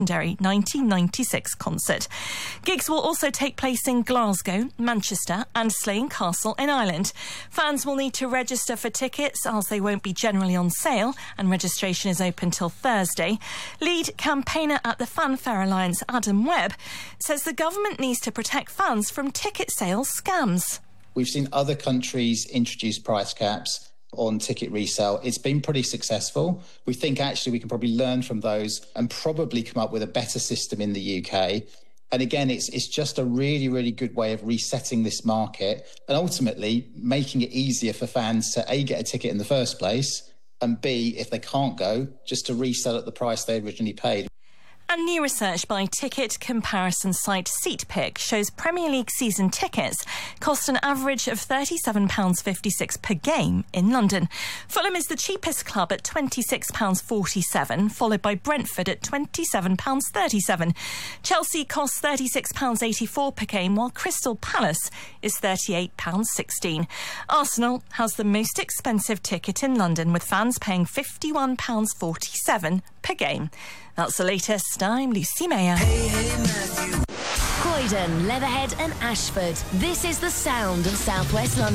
1996 concert. Gigs will also take place in Glasgow, Manchester and Slane Castle in Ireland. Fans will need to register for tickets as they won't be generally on sale, and registration is open till Thursday. Lead campaigner at the Fanfare Alliance, Adam Webb, says the government needs to protect fans from ticket sales scams. We've seen other countries introduce price caps on ticket resale. It's been pretty successful. We think actually we can probably learn from those and probably come up with a better system in the UK. And again, it's just a really, really good way of resetting this market and ultimately making it easier for fans to A, get a ticket in the first place, and B, if they can't go, just to resell at the price they originally paid. And new research by ticket comparison site SeatPick shows Premier League season tickets cost an average of £37.56 per game in London. Fulham is the cheapest club at £26.47, followed by Brentford at £27.37. Chelsea costs £36.84 per game, while Crystal Palace is £38.16. Arsenal has the most expensive ticket in London, with fans paying £51.47 per game. That's the latest. I'm Lucy Mayer. Croydon, Leatherhead and Ashford. This is the sound of South West London.